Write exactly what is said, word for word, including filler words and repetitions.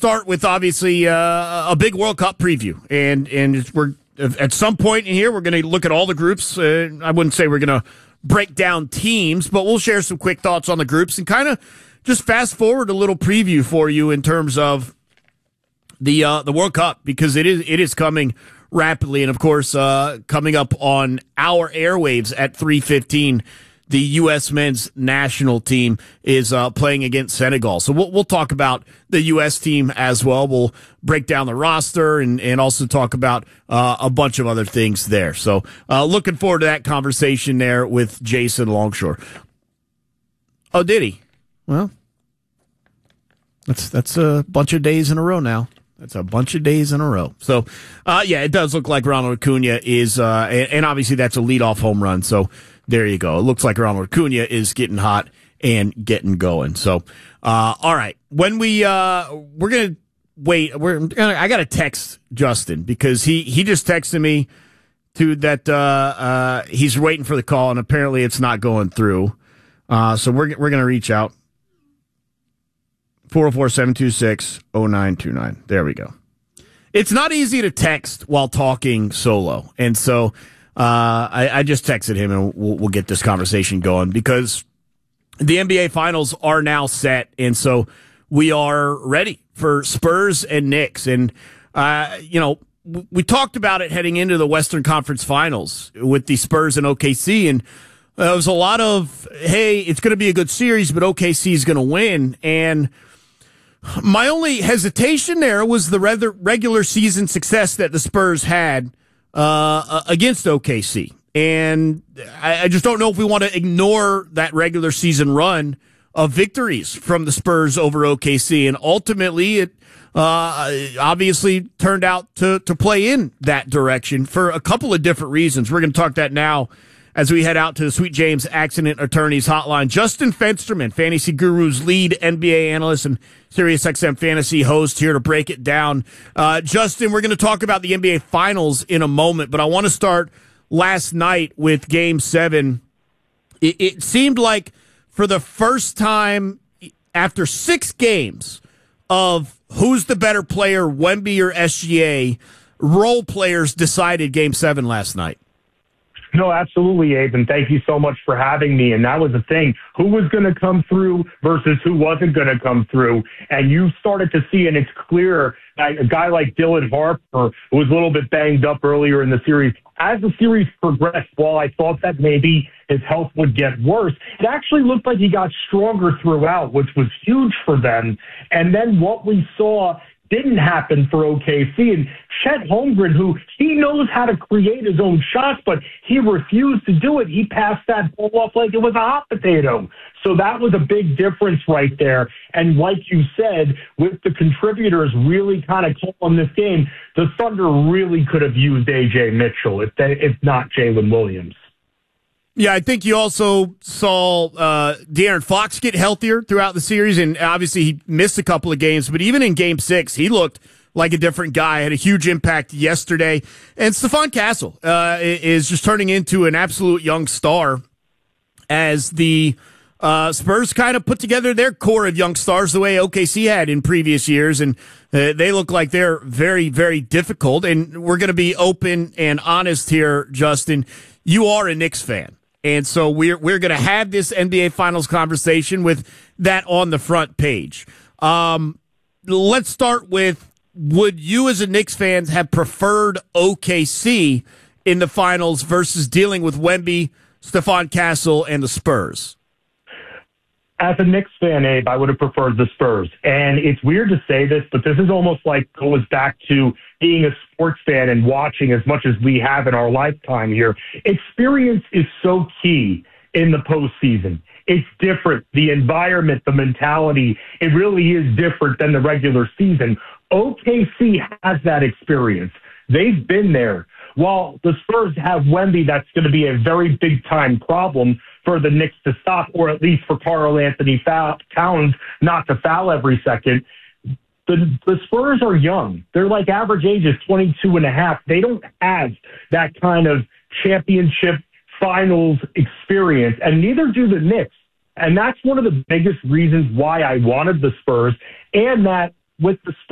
start with obviously uh, a big World Cup preview, and and we're at some point in here we're going to look at all the groups. Uh, I wouldn't say we're going to break down teams, but we'll share some quick thoughts on the groups and kind of just fast forward a little preview for you in terms of the uh, the World Cup, because it is it is coming rapidly, and of course uh, coming up on our airwaves at three fifteen. The U S men's national team is uh, playing against Senegal. So we'll, we'll talk about the U S team as well. We'll break down the roster and, and also talk about uh, a bunch of other things there. So uh, looking forward to that conversation there with Jason Longshore. Oh, did he? Well, that's, that's a bunch of days in a row now. That's a bunch of days in a row. So, uh, yeah, it does look like Ronald Acuna is, uh, and, and obviously that's a leadoff home run. So, there you go. It looks like Ronald Acuna is getting hot and getting going. So, uh, all right. When we, uh, we're going to wait, we're gonna, I got to text Justin because he, he just texted me to that, uh, uh, he's waiting for the call and apparently it's not going through. Uh, so we're, we're going to reach out. four oh four, seven two six, oh nine two nine. There we go. It's not easy to text while talking solo. And so, Uh, I, I just texted him and we'll, we'll get this conversation going because the N B A finals are now set. And so we are ready for Spurs and Knicks. And, uh, you know, w- we talked about it heading into the Western Conference finals with the Spurs and O K C. And uh, there was a lot of, hey, it's going to be a good series, but O K C is going to win. And my only hesitation there was the re- regular season success that the Spurs had Uh, against O K C. And I, I just don't know if we want to ignore that regular season run of victories from the Spurs over O K C. And ultimately, it uh, obviously turned out to, to play in that direction for a couple of different reasons. We're going to talk that now as we head out to the Sweet James Accident Attorneys Hotline. Justin Fensterman, Fantasy Guru's lead N B A analyst and SiriusXM Fantasy host, here to break it down. Uh, Justin, we're going to talk about the N B A Finals in a moment, but I want to start last night with Game seven. It, it seemed like for the first time after six games of who's the better player, Wemby or S G A, role players decided Game seven last night. No, absolutely, Abe, and thank you so much for having me. And that was the thing. Who was going to come through versus who wasn't going to come through? And you started to see, and it's clear, that a guy like Dylan Harper, who was a little bit banged up earlier in the series, as the series progressed, while I thought that maybe his health would get worse, it actually looked like he got stronger throughout, which was huge for them. And then what we saw didn't happen for O K C. And Chet Holmgren, who he knows how to create his own shots, but he refused to do it. He passed that ball off like it was a hot potato. So that was a big difference right there. And like you said, with the contributors really kind of calling this game, the Thunder really could have used A J Mitchell, if, they, if not Jalen Williams. Yeah, I think you also saw uh, De'Aaron Fox get healthier throughout the series, and obviously he missed a couple of games, but even in Game six, he looked like a different guy, had a huge impact yesterday. And Stephon Castle uh, is just turning into an absolute young star as the uh, Spurs kind of put together their core of young stars the way O K C had in previous years, and uh, they look like they're very, very difficult. And we're going to be open and honest here, Justin. You are a Knicks fan. And so we're we're going to have this N B A Finals conversation with that on the front page. Um, let's start with, would you as a Knicks fan have preferred O K C in the Finals versus dealing with Wemby, Stephon Castle, and the Spurs? As a Knicks fan, Abe, I would have preferred the Spurs. And it's weird to say this, but this is almost like goes back to being a sports fan and watching as much as we have in our lifetime here. Experience is so key in the postseason. It's different. The environment, the mentality, it really is different than the regular season. O K C has that experience. They've been there. While the Spurs have Wemby, that's going to be a very big-time problem for the Knicks to stop, or at least for Karl Anthony Towns not to foul every second. The, the Spurs are young. They're like average age is twenty-two and a half. They don't have that kind of championship finals experience, and neither do the Knicks. And that's one of the biggest reasons why I wanted the Spurs, and that with the Spurs,